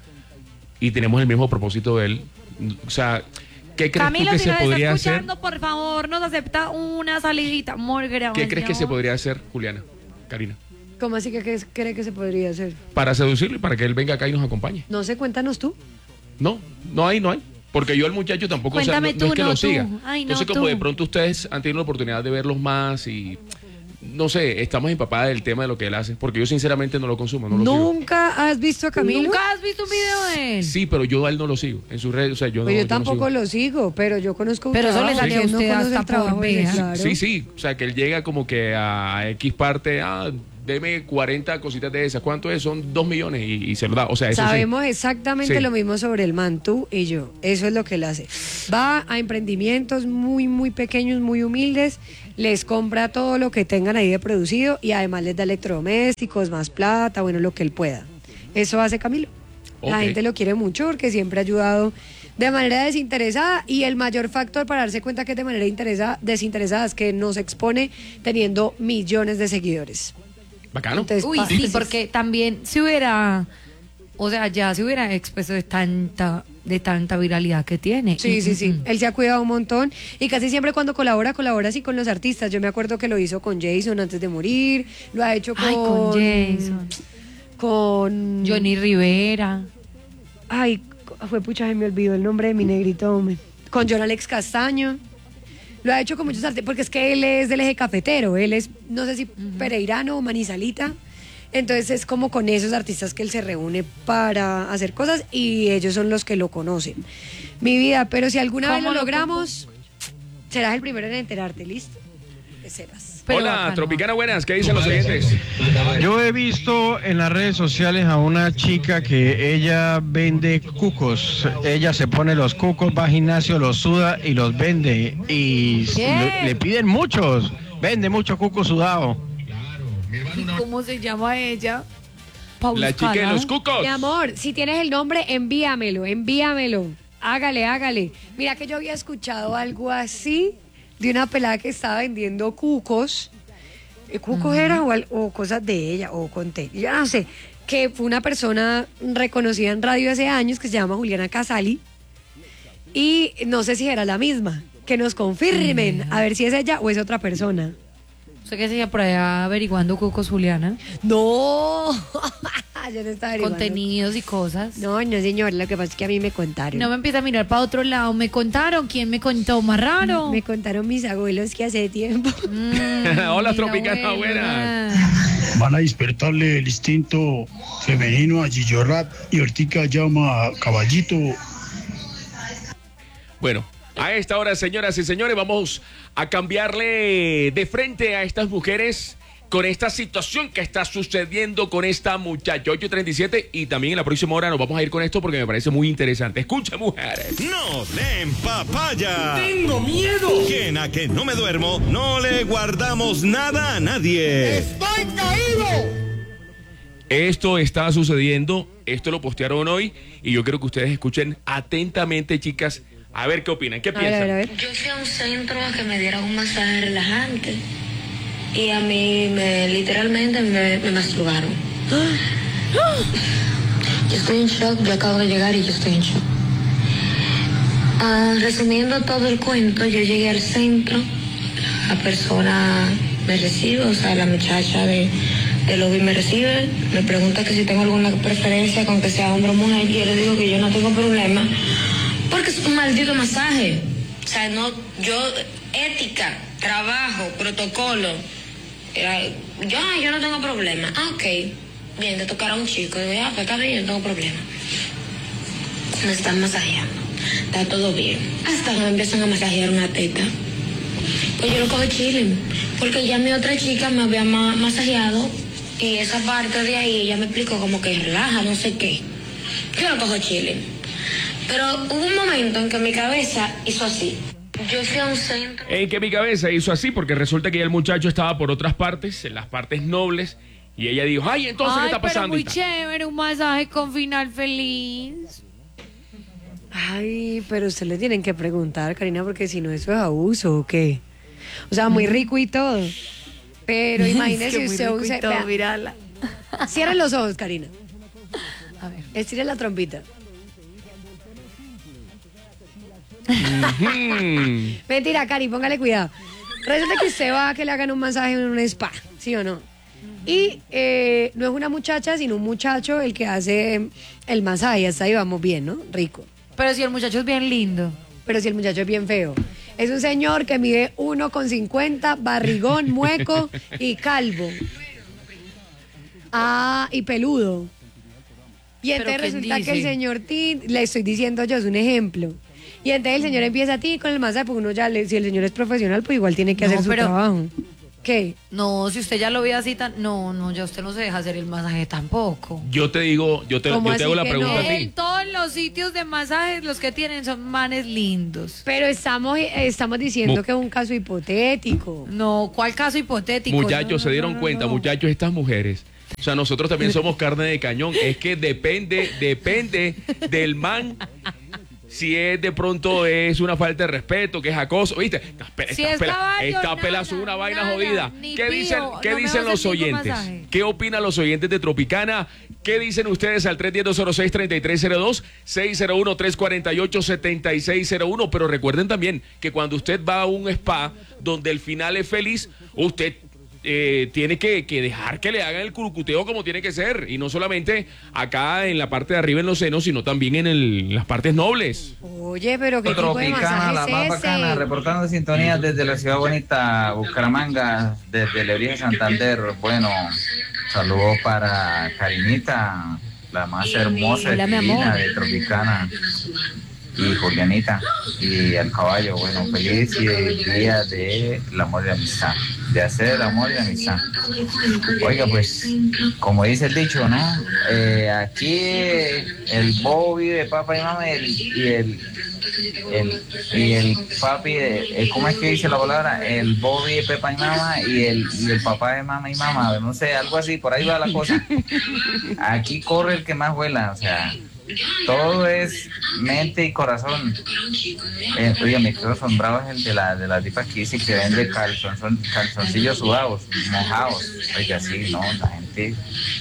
y tenemos el mismo propósito de él, o sea, ¿qué crees Camilo, tú que si se nos podría está hacer? escuchando, por favor, nos acepta una salidita. ¿Qué crees que se podría hacer, Juliana, Karina? ¿Cómo así que qué cree que se podría hacer? Para seducirlo y para que él venga acá y nos acompañe. No sé, cuéntanos tú. No hay. Porque yo al muchacho tampoco, o sea, Cuéntame no es tú, que no lo tú. siga. Ay, no, Entonces, como tú. de pronto ustedes han tenido la oportunidad de verlos más y no sé, estamos empapadas del tema de lo que él hace, porque yo sinceramente no lo consumo, no lo sigo. ¿Nunca has visto a Camilo? ¿Nunca has visto un video de él? Sí, pero yo a él no lo sigo en sus redes, o sea, yo Pues no yo tampoco no lo sigo, pero yo conozco un Pero eso le trabajo, sale a ¿quién no usted conoce hasta el trabajo por de él? vea. Claro. Sí, o sea, que él llega como que a X parte, deme 40 cositas de esas, ¿cuánto es? Son 2 millones y se lo da, o sea, eso Sabemos sí. exactamente Sí. lo mismo sobre el man, tú y yo. Eso es lo que él hace. Va a emprendimientos muy pequeños, muy humildes, les compra todo lo que tengan ahí de producido y además les da electrodomésticos, más plata, bueno, lo que él pueda. Eso hace Camilo. La Ok. gente lo quiere mucho porque siempre ha ayudado de manera desinteresada y el mayor factor para darse cuenta que es de manera desinteresada es que no se expone teniendo millones de seguidores. Bacano. Entonces, Uy, sí, porque también se hubiera expuesto de tanta viralidad que tiene. Sí. Él se ha cuidado un montón y casi siempre cuando colabora así con los artistas. Yo me acuerdo que lo hizo con Jason antes de morir, lo ha hecho con... Ay, con Jason. Con... Johnny Rivera. Ay, fue pucha, se me olvidó el nombre de mi negrito, hombre. Con John Alex Castaño. Lo ha hecho con muchos artistas, porque es que él es del eje cafetero, él es, no sé si pereirano o manizalita. Entonces es como con esos artistas que él se reúne para hacer cosas y ellos son los que lo conocen. Mi vida, pero si alguna vez lo logramos, serás el primero en enterarte, ¿listo? Que sepas. Hola, Tropicana, buenas, ¿qué dicen los oyentes? Yo he visto en las redes sociales a una chica que ella vende cucos. Ella se pone los cucos, va al gimnasio, los suda y los vende. Y le piden muchos. Vende muchos cucos sudados. ¿Y cómo se llama ella? La chica de los cucos. Mi amor, si tienes el nombre, envíamelo. Hágale. Mira que yo había escuchado algo así de una pelada que estaba vendiendo cucos. ¿Cucos era o cosas de ella? O conté. Yo no sé. Que fue una persona reconocida en radio hace años que se llama Juliana Casali. Y no sé si era la misma. Que nos confirmen a ver si es ella o es otra persona. ¿Usted qué sería por allá averiguando cucos, Juliana? No, yo no estaba averiguando. Contenidos y cosas. No, señor, lo que pasa es que a mí me contaron. No me empieza a mirar para otro lado. Me contaron. ¿Quién me contó? Más raro. Me contaron mis abuelos que hace tiempo. Hola, Tropicana, buenas. van a despertarle el instinto femenino a Gillo Rap y ahorita llama a Caballito. Bueno, a esta hora, señoras y señores, vamos a cambiarle de frente a estas mujeres con esta situación que está sucediendo con esta muchacha. 8:37, y también en la próxima hora nos vamos a ir con esto porque me parece muy interesante. Escucha, mujeres. ¡No den papaya! ¡Tengo miedo! ¿Quién a que no me duermo? No le guardamos nada a nadie. ¡Estoy caído! Esto está sucediendo, esto lo postearon hoy, y yo quiero que ustedes escuchen atentamente, chicas, a ver qué opinan, qué piensan. A ver. Yo fui a un centro a que me dieran un masaje relajante y a mí literalmente me masturbaron. Yo estoy en shock, yo acabo de llegar y yo estoy en shock. Resumiendo todo el cuento, yo llegué al centro, la persona me recibe, o sea, la muchacha del lobby me recibe, me pregunta que si tengo alguna preferencia con que sea hombre o mujer, y yo le digo que yo no tengo problema, porque es un maldito masaje. O sea, ética, trabajo, protocolo. Yo no tengo problema. Ok, bien, te tocará un chico. Digo, pues está bien, yo no tengo problema. Me están masajeando, está todo bien. Hasta que me empiezan a masajear una teta. Pues yo lo cojo chilling, porque ya mi otra chica me había masajeado, y esa parte de ahí ella me explicó como que relaja, no sé qué. Yo lo cojo chilling. Pero hubo un momento en que mi cabeza hizo así. Yo fui a un centro. En que mi cabeza hizo así, porque resulta que ya el muchacho estaba por otras partes, en las partes nobles, y ella dijo, ay, entonces, ¿qué está pasando? Pero muy chévere, un masaje con final feliz. Ay, pero usted le tienen que preguntar, Karina, porque si no, eso es abuso, ¿o qué? O sea, muy rico y todo. Pero imagínese es que usted muy rico y todo, mírala. Cierra los ojos, Karina. A ver, estire la trompita. Mentira, Cari, póngale cuidado. Resulta que usted va a que le hagan un masaje en un spa, ¿sí o no? Y no es una muchacha, sino un muchacho el que hace el masaje. Hasta ahí vamos bien, ¿no? Rico. Pero si el muchacho es bien lindo. Pero si el muchacho es bien feo. Es un señor que mide 1,50, barrigón, mueco y calvo. Y peludo. Y entonces resulta que el señor le estoy diciendo yo, es un ejemplo. Y entonces el señor empieza a ti con el masaje, porque uno ya, si el señor es profesional, pues igual tiene que hacer su trabajo. ¿Qué? No, si usted ya lo ve así no, ya usted no se deja hacer el masaje tampoco. Yo te digo, yo te hago la pregunta a ti. En todos los sitios de masajes los que tienen son manes lindos. Pero estamos diciendo que es un caso hipotético. No, ¿cuál caso hipotético? Muchachos, se dieron cuenta, muchachos, estas mujeres. O sea, nosotros también somos carne de cañón. Es que depende del man. Si es de pronto es una falta de respeto, que es acoso, ¿viste? Esta pela es una vaina jodida. ¿Qué dicen los oyentes? ¿Qué opinan los oyentes de Tropicana? ¿Qué dicen ustedes al 310-206-3302, 601-348-7601? Pero recuerden también que cuando usted va a un spa donde el final es feliz, usted tiene que dejar que le hagan el curucuteo como tiene que ser, y no solamente acá en la parte de arriba en los senos, sino también en las partes nobles. Oye, pero qué tipo de masaje la más bacana, reportando sintonía desde la ciudad bonita Bucaramanga, desde Lebrija, Santander. Bueno, saludos para Karinita, la más hermosa y divina de Tropicana, y Julianita, y al caballo. Bueno, feliz día del amor y la amistad, de hacer el amor y la amistad. Oiga, pues, como dice el dicho, ¿no? Aquí el Bobby de papá y mamá y el papi ¿cómo es que dice la palabra? El Bobby de papá y mamá y el papá de mamá y mamá, no sé, algo así, por ahí va la cosa. Aquí corre el que más vuela, o sea, todo es mente y corazón. Oye, mi creo asombrado es el de la tipa que dice que vende calzoncillos sudados, mojados. Oiga, sí, no, la gente,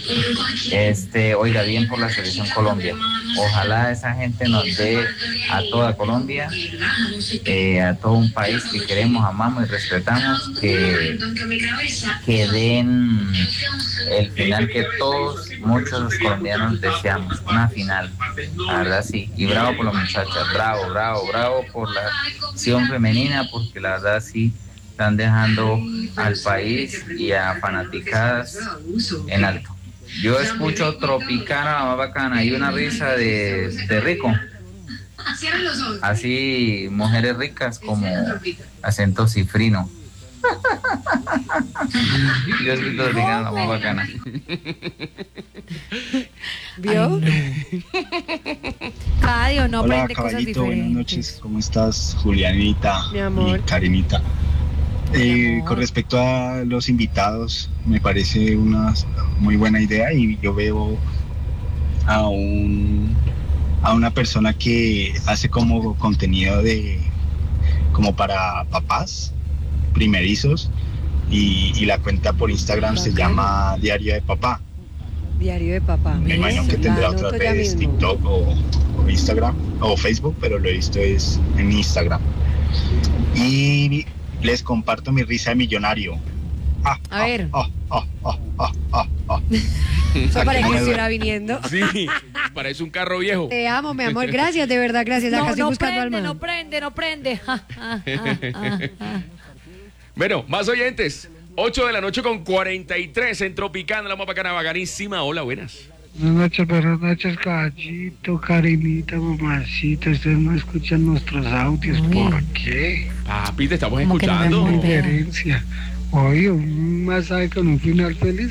oiga, bien por la selección Colombia. Ojalá esa gente nos dé a toda Colombia, a todo un país que queremos, amamos y respetamos, que den el final que todos, muchos colombianos deseamos, una final. La verdad sí, y bravo por las muchachas, bravo por la acción femenina, porque la verdad sí, están dejando al país y a fanaticadas en alto. Yo escucho Tropicana, la más bacana, y una risa de rico. Así, mujeres ricas como acento cifrino. Yo escucho Tropicana, la más bacana. ¿Vio? Cada día uno Hola, aprende cosas caballito, buenas diferentes. noches. ¿Cómo estás, Julianita? Mi amor. Y Karinita. Con respecto a los invitados, me parece una muy buena idea y yo veo a una persona que hace como contenido como para papás primerizos y la cuenta por Instagram se llama Diario de Papá. Diario de papá. Me imagino que tendrá otras redes, TikTok o Instagram o Facebook, pero lo he visto es en Instagram. Y les comparto mi risa de millonario. A ver. Eso parece que estuviera viniendo. Sí, parece un carro viejo. Te amo, mi amor. Gracias, de verdad, gracias. Acá estoy buscando al man. No prende. Bueno, más oyentes. 8 de la noche con 43 en Tropicana, la más bacana, bacanísima. Hola, buenas. Buenas noches, caballito, Karinita, mamacita. Ustedes no escuchan nuestros audios, ¿por qué? Papi, te estamos escuchando. Diferencia. Oye, un masaje con un final feliz.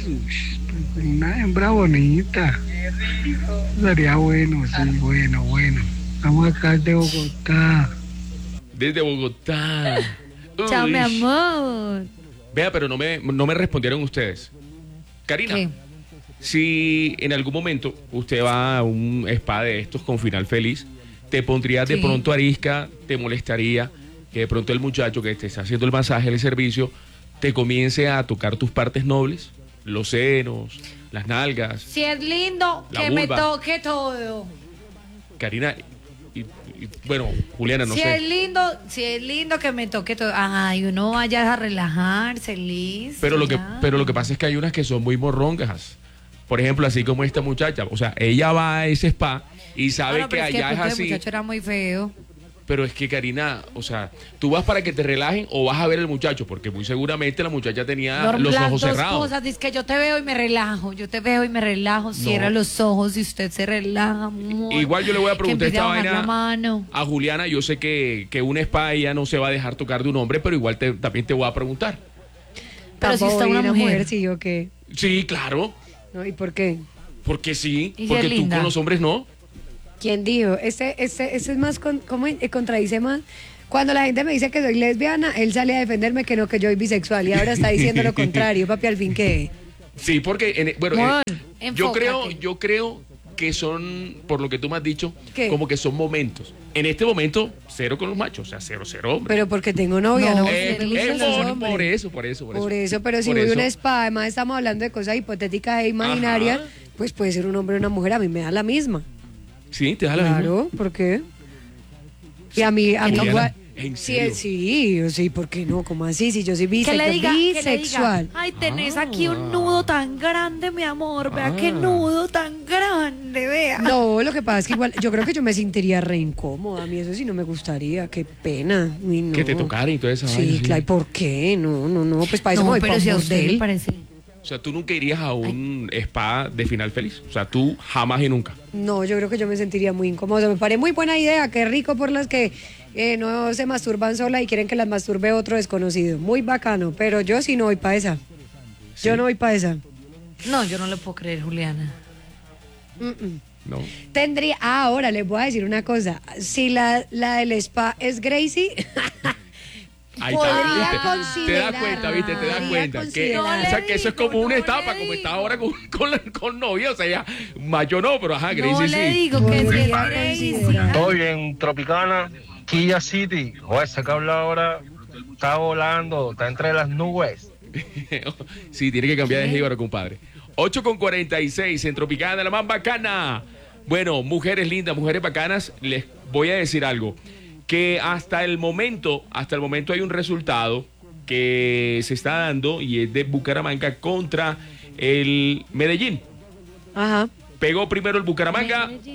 Una hembra bonita. Sería bueno, sí, bueno. Estamos acá desde Bogotá. Desde Bogotá. Chao, Uy. mi amor. Vea, pero no me respondieron ustedes. Karina, ¿Qué? si en algún momento usted va a un spa de estos con final feliz, ¿te pondrías de Sí. pronto arisca? ¿Te molestaría que de pronto el muchacho que te está haciendo el masaje, el servicio, te comience a tocar tus partes nobles? Los senos, las nalgas. Si es lindo, La que me vulva. toque todo. Karina, bueno, Juliana, no si sé. es lindo que me toque todo. Ay, uno vaya a relajarse, listo. Pero ya. lo que pasa es que hay unas que son muy morrongas. Por ejemplo, así como esta muchacha. O sea, ella va a ese spa y sabe Bueno, que pero allá de es pronto así. El muchacho era muy feo. Pero es que, Karina, o sea, tú vas para que te relajen o vas a ver al muchacho, porque muy seguramente la muchacha tenía los Las ojos dos cerrados. cosas, dice que yo te veo y me relajo, cierra los ojos y usted se relaja. Amor. Igual yo le voy a Que preguntar empiece esta a bajar vaina la mano. a Juliana. Yo sé que un spa ella no se va a dejar tocar de un hombre, pero igual también te voy a preguntar. Pero si Tampoco está una mujer. sí o qué. Sí, claro. ¿No? ¿Y por qué? Porque sí, Y si porque es tú linda. con los hombres no. ¿Quién dijo? Ese es más, ¿cómo contradice más? Cuando la gente me dice que soy lesbiana, él sale a defenderme que no, que yo soy bisexual y ahora está diciendo lo contrario, papi, al fin ¿qué? Sí, porque Amor, yo enfócate. creo que son, por lo que tú me has dicho, ¿Qué? como que son momentos. En este momento, cero con los machos, o sea, cero hombres. Pero porque tengo novia, ¿no? Eh, Me gustan los hombres. por eso. Por eso, pero si Por voy a eso. un spa, además estamos hablando de cosas hipotéticas e imaginarias, pues puede ser un hombre o una mujer, a mí me da la misma. Sí, te da la misma. Claro, ¿por qué? Y a mí Juliana, igual. ¿en Sí, serio? sí, ¿por qué no? ¿Cómo así? Si yo soy Que le diga, bisexual. ay, tenés aquí un nudo tan grande, mi amor. Vea qué nudo tan grande, vea. No, lo que pasa es que igual, yo creo que yo me sentiría re incómoda. A mí eso sí no me gustaría. Qué pena. Uy, no. Que te tocara y toda esa Sí, vaina, claro, ¿y por qué? No, pues para eso No, me voy pero pa' si un a usted le bordel. parece. O sea, tú nunca irías a un spa de final feliz. O sea, tú jamás y nunca. No, yo creo que yo me sentiría muy incómoda. O sea, me parece muy buena idea. Qué rico por las que no se masturban sola y quieren que las masturbe otro desconocido. Muy bacano, pero yo sí no voy para esa. Yo no voy para esa. No, yo no le puedo creer, Juliana. No. Tendría, ahora les voy a decir una cosa. Si la del spa es Gracie, Ahí podría está, ¿viste? Te considerar. das cuenta, ¿viste? Te das Podría cuenta. Que, considerar. o sea, que eso es como una etapa, como está ahora con novia. O sea, ya, mayo no, pero ajá, Gracie sí. Todo bien, Tropicana, Quilla City. O ese que habla ahora está volando, está entre las nubes. Sí, tiene que cambiar de jíbaro, compadre. 8:46 en Tropicana, la más bacana. Bueno, mujeres lindas, mujeres bacanas, les voy a decir algo. Que hasta el momento hay un resultado que se está dando y es de Bucaramanga contra el Medellín. Ajá. Pegó primero el Bucaramanga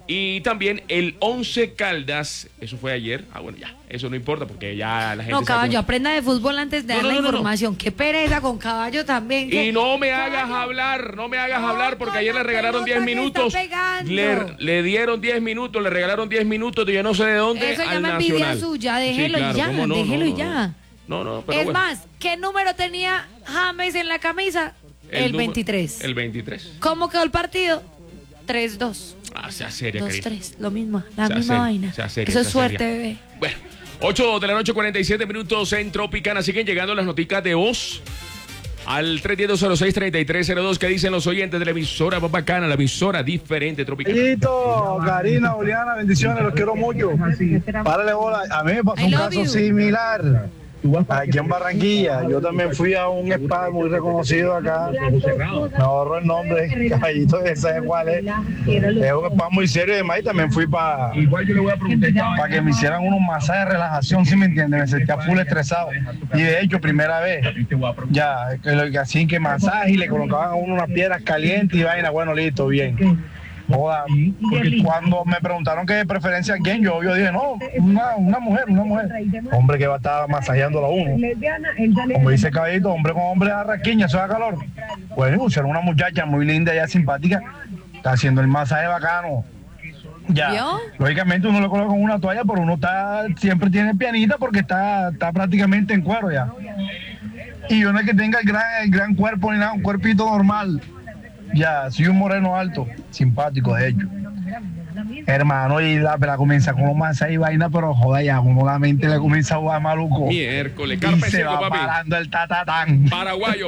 Y también el 11 Caldas, eso fue ayer. Bueno, ya, eso no importa porque ya la gente... No, Caballo, aprenda de fútbol antes de dar la información. Qué pereza con Caballo también. Y no me hagas hablar, porque ayer le regalaron 10 minutos. Le dieron 10 minutos, le regalaron 10 minutos de yo no sé de dónde eso al llama Nacional. envidia suya, déjelo claro, y ya, no, déjelo y ya. No, pero es bueno. más, ¿qué número tenía James en la camisa? El 23. El 23. ¿Cómo quedó el partido? 3-2. Sea seria, 2-3, lo mismo, la misma vaina. Seria, eso es suerte, bebé. Bueno, 8 de la noche, 47 minutos en Tropicana. Siguen llegando las noticias de voz al 310-06-3302. ¿Qué dicen los oyentes de la emisora más bacana, la emisora diferente Tropicana? Karina, Juliana, bendiciones, los quiero mucho. Párale bola. A mí me pasó un caso similar aquí en Barranquilla. Yo también fui a un spa muy reconocido acá. Me ahorro el nombre, Caballito, que sabe cuál es. Es un spa muy serio y además también fui para que me hicieran unos masajes de relajación, ¿sí me entiendes? Me sentía full estresado. Y de hecho, primera vez, ya, así que masaje y le colocaban a uno unas piedras calientes y vaina, bueno, listo, bien. Joda, porque cuando me preguntaron qué preferencia quién, yo dije, no, una mujer. Hombre que va a estar masajeándola a uno. Como dice Caballito, hombre con hombre a rasquiña, eso da calor. Bueno, era una muchacha muy linda, ya simpática, está haciendo el masaje bacano. Ya, ¿vio? Lógicamente uno le coloca con una toalla, pero uno siempre tiene pianita porque está prácticamente en cuero ya. Y yo no es que tenga el gran cuerpo ni nada, un cuerpito normal. Ya, soy un moreno alto, simpático de hecho. Hermano, y la comienza con los masajes y vaina, pero joda, ya uno la mente le comienza a jugar maluco. Miércoles, y se va papi. Parando el tatatán. Paraguayo.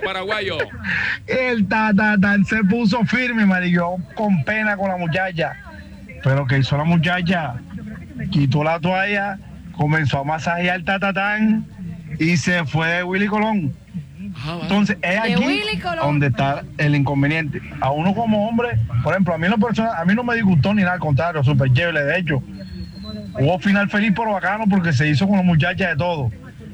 El tatatán se puso firme, marico, con pena con la muchacha. Pero que hizo la muchacha, quitó la toalla, comenzó a masajear el tatatán y se fue de Willy Colón. Entonces es aquí donde está el inconveniente. A uno como hombre, por ejemplo, a mí no me disgustó ni nada, al contrario, súper chévere. De hecho, hubo final feliz pero bacano porque se hizo con la muchacha de todo.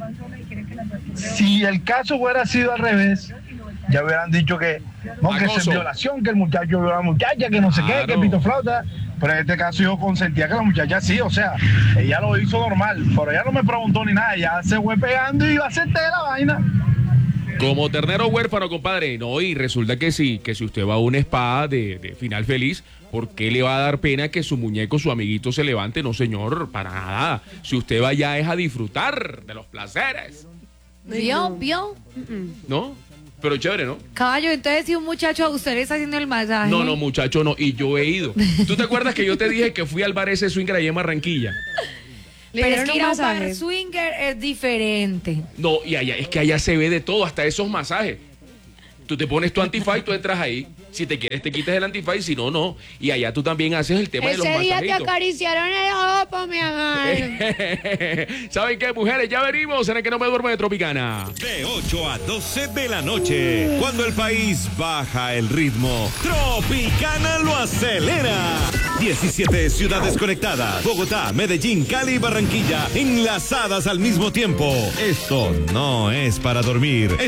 Si el caso hubiera sido al revés, ya hubieran dicho que es violación, que el muchacho violó a la muchacha, que no sé qué, que pito flauta. Pero en este caso yo consentía que la muchacha sí, o sea, ella lo hizo normal, pero ella no me preguntó ni nada, ella se fue pegando y iba a hacer la vaina. Como ternero huérfano, compadre. No, y resulta que sí, que si usted va a un spa de final feliz, ¿por qué le va a dar pena que su muñeco, su amiguito se levante? No, señor, para nada. Si usted va allá es a disfrutar de los placeres. ¿Vio? ¿No? Pero chévere, ¿no? Caballo, entonces si un muchacho a usted le está haciendo el masaje. No, muchacho, no. Y yo he ido. ¿Tú te acuerdas que yo te dije que fui al bar ese swinger allá en Barranquilla? Pero es que ir a un bar swinger es diferente. No, y allá, es que allá se ve de todo, hasta esos masajes. Tú te pones tu antifaz y tú entras ahí. Si te quieres, te quitas el antifaz, y si no, no. Y allá tú también haces el tema de los masajitos. Ese día te acariciaron el ojo, mi amor. ¿Saben qué, mujeres? Ya venimos en el que no me duermo de Tropicana. De 8 a 12 de la noche, cuando el país baja el ritmo, Tropicana lo acelera. 17 ciudades conectadas. Bogotá, Medellín, Cali y Barranquilla enlazadas al mismo tiempo. Esto no es para dormir.